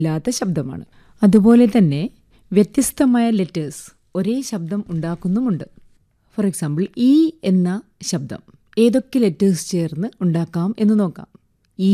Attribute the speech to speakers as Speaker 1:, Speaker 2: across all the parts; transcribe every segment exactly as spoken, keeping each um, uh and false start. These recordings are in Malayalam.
Speaker 1: ഇല്ലാത്ത ശബ്ദമാണ്. അതുപോലെ തന്നെ വ്യത്യസ്തമായ ലെറ്റേഴ്സ് ഒരേ ശബ്ദം ഉണ്ടാക്കുന്നുമുണ്ട്. ഫോർ എക്സാമ്പിൾ, ഈ എന്ന ശബ്ദം ഏതൊക്കെ ലെറ്റേഴ്സ് ചേർന്ന് ഉണ്ടാക്കാം എന്ന് നോക്കാം. ഈ,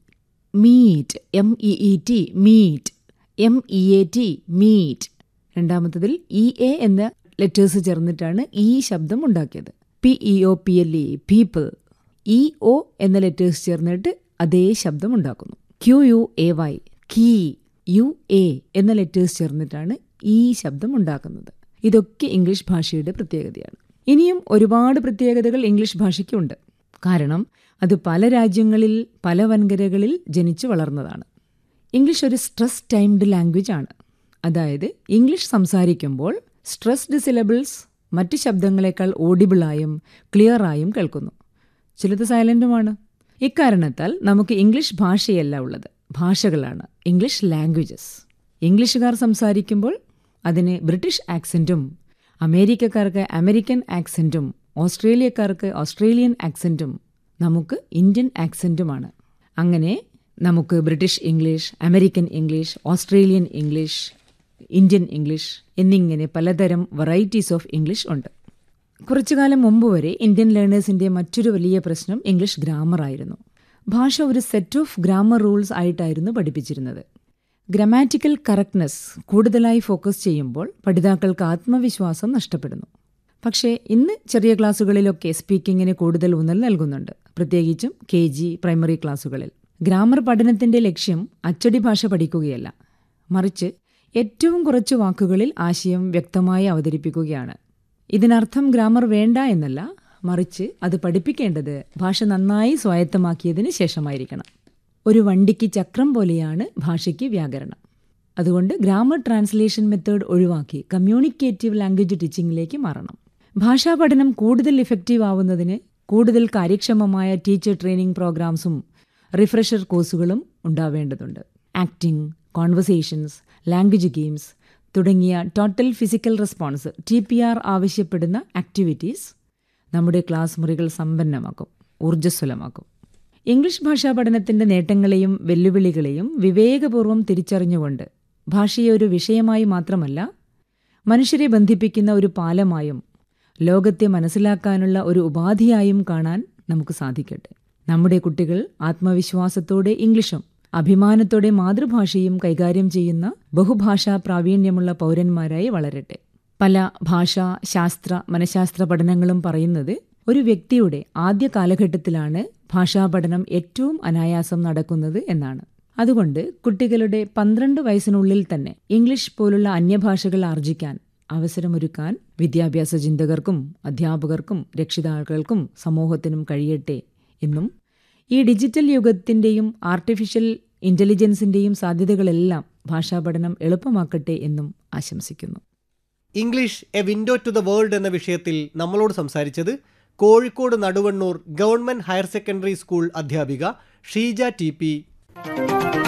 Speaker 1: meet, M E E T, meet, M E A T, meet. രണ്ടാമത്തതിൽ E A എന്ന ലെറ്റേഴ്സ് ചേർന്നിട്ടാണ് ഈ ശബ്ദം ഉണ്ടാക്കിയത്. P E O P L E, people. E O എന്ന ലെറ്റേഴ്സ് ചേർന്നിട്ട് അതേ ശബ്ദം ഉണ്ടാക്കുന്നു. Q U A Y, key. U A എന്ന ലെറ്റേഴ്സ് ചേർന്നിട്ടാണ് ഈ ശബ്ദം ഉണ്ടാക്കുന്നത്. ഇതൊക്കെ ഇംഗ്ലീഷ് ഭാഷയുടെ പ്രത്യേകതയാണ്. ഇനിയും ഒരുപാട് പ്രത്യേകതകൾ ഇംഗ്ലീഷ് ഭാഷയ്ക്കുണ്ട്. കാരണം അത് പല രാജ്യങ്ങളിൽ പല വൻകരകളിൽ ജനിച്ചു വളർന്നതാണ്. ഇംഗ്ലീഷ് ഒരു സ്ട്രെസ് ടൈംഡ് ലാംഗ്വേജ് ആണ്. അതായത് ഇംഗ്ലീഷ് സംസാരിക്കുമ്പോൾ സ്ട്രെസ്ഡ് സിലബിൾസ് മറ്റ് ശബ്ദങ്ങളെക്കാൾ ഓഡിബിളായും ക്ലിയറായും കേൾക്കുന്നു. ചിലത് സൈലൻറ്റുമാണ്. ഇക്കാരണത്താൽ നമുക്ക് ഇംഗ്ലീഷ് ഭാഷയല്ല ഉള്ളത്, ഭാഷകളാണ്, ഇംഗ്ലീഷ് ലാംഗ്വേജസ്. ഇംഗ്ലീഷുകാർ സംസാരിക്കുമ്പോൾ അതിന് ബ്രിട്ടീഷ് ആക്സെൻറ്റും, അമേരിക്കക്കാർക്ക് അമേരിക്കൻ ആക്സെൻറ്റും, ഓസ്ട്രേലിയക്കാർക്ക് ഓസ്ട്രേലിയൻ ആക്സെൻറ്റും, നമുക്ക് ഇന്ത്യൻ ആക്സെൻറ്റുമാണ്. അങ്ങനെ നമുക്ക് British English, American English, Australian English, Indian English എന്നിങ്ങനെ പലതരം വെറൈറ്റീസ് ഓഫ് ഇംഗ്ലീഷ് ഉണ്ട്. കുറച്ചു കാലം മുമ്പ് വരെ ഇന്ത്യൻ ലേണേഴ്സിൻ്റെ മറ്റൊരു വലിയ പ്രശ്നം ഇംഗ്ലീഷ് ഗ്രാമർ ആയിരുന്നു. ഭാഷ ഒരു സെറ്റ് ഓഫ് ഗ്രാമർ റൂൾസ് ആയിട്ടായിരുന്നു പഠിപ്പിച്ചിരുന്നത്. ഗ്രാമാറ്റിക്കൽ കറക്റ്റ്നെസ് കൂടുതലായി ഫോക്കസ് ചെയ്യുമ്പോൾ പഠിതാക്കൾക്ക് ആത്മവിശ്വാസം നഷ്ടപ്പെടുന്നു. പക്ഷേ ഇന്ന് ചെറിയ ക്ലാസ്സുകളിലൊക്കെ സ്പീക്കിങ്ങിന് കൂടുതൽ ഊന്നൽ നൽകുന്നുണ്ട്, പ്രത്യേകിച്ചും കെ ജി പ്രൈമറി ക്ലാസ്സുകളിൽ. ഗ്രാമർ പഠനത്തിൻ്റെ ലക്ഷ്യം അച്ചടി ഭാഷ പഠിക്കുകയല്ല, മറിച്ച് ഏറ്റവും കുറച്ച് വാക്കുകളിൽ ആശയം വ്യക്തമായി അവതരിപ്പിക്കുകയാണ്. ഇതിനർത്ഥം ഗ്രാമർ വേണ്ട എന്നല്ല, മറിച്ച് അത് പഠിപ്പിക്കേണ്ടത് ഭാഷ നന്നായി സ്വായത്തമാക്കിയതിന് ശേഷമായിരിക്കണം. ഒരു വണ്ടിക്ക് ചക്രം പോലെയാണ് ഭാഷയ്ക്ക് വ്യാകരണം. അതുകൊണ്ട് ഗ്രാമർ ട്രാൻസ്ലേഷൻ മെത്തേഡ് ഒഴിവാക്കി കമ്മ്യൂണിക്കേറ്റീവ് ലാംഗ്വേജ് ടീച്ചിങ്ങിലേക്ക് മാറണം. ഭാഷാ പഠനം കൂടുതൽ ഇഫക്റ്റീവ് ആവുന്നതിന് കൂടുതൽ കാര്യക്ഷമമായ ടീച്ചർ ട്രെയിനിങ് പ്രോഗ്രാംസും റിഫ്രഷർ കോഴ്സുകളും ഉണ്ടാവേണ്ടതുണ്ട്. ആക്ടിംഗ്, കോൺവെർസേഷൻസ്, ലാംഗ്വേജ് ഗെയിംസ് തുടങ്ങിയ total physical response T P R ആവശ്യപ്പെടുന്ന ആക്ടിവിറ്റീസ് നമ്മുടെ ക്ലാസ് മുറികൾ സമ്പന്നമാക്കും, ഊർജ്ജസ്വലമാക്കും. ഇംഗ്ലീഷ് ഭാഷാ പഠനത്തിൻ്റെ നേട്ടങ്ങളെയും വെല്ലുവിളികളെയും വിവേകപൂർവ്വം തിരിച്ചറിഞ്ഞുകൊണ്ട് ഭാഷയെ ഒരു വിഷയമായി മാത്രമല്ല, മനുഷ്യരെ ബന്ധിപ്പിക്കുന്ന ഒരു പാലമായും ലോകത്തെ മനസ്സിലാക്കാനുള്ള ഒരു ഉപാധിയായും കാണാൻ നമുക്ക് സാധിക്കട്ടെ. നമ്മുടെ കുട്ടികൾ ആത്മവിശ്വാസത്തോടെ ഇംഗ്ലീഷും അഭിമാനത്തോടെ മാതൃഭാഷയും കൈകാര്യം ചെയ്യുന്ന ബഹുഭാഷാ പ്രാവീണ്യമുള്ള പൗരന്മാരായി വളരട്ടെ. പല ഭാഷാ, ശാസ്ത്ര, മനഃശാസ്ത്ര പഠനങ്ങളും പറയുന്നത് ഒരു വ്യക്തിയുടെ ആദ്യ കാലഘട്ടത്തിലാണ് ഭാഷാ പഠനം ഏറ്റവും അനായാസം നടക്കുന്നത് എന്നാണ്. അതുകൊണ്ട് കുട്ടികളുടെ പന്ത്രണ്ട് വയസ്സിനുള്ളിൽ തന്നെ ഇംഗ്ലീഷ് പോലുള്ള അന്യഭാഷകൾ ആർജിക്കാൻ അവസരമൊരുക്കാൻ വിദ്യാഭ്യാസ ചിന്തകർക്കും അധ്യാപകർക്കും രക്ഷിതാക്കൾക്കും സമൂഹത്തിനും കഴിയട്ടെ എന്നും ഈ ഡിജിറ്റൽ യുഗത്തിൻ്റെയും ആർട്ടിഫിഷ്യൽ ഇൻ്റലിജൻസിൻ്റെയും സാധ്യതകളെല്ലാം ഭാഷാ പഠനം എളുപ്പമാക്കട്ടെ എന്നും ആശംസിക്കുന്നു.
Speaker 2: English A window to the world എന്ന വിഷയത്തിൽ നമ്മളോട് സംസാരിച്ചത് Kozhikode Naduvannur government higher secondary school അധ്യാപിക ഷീജ ടി പി.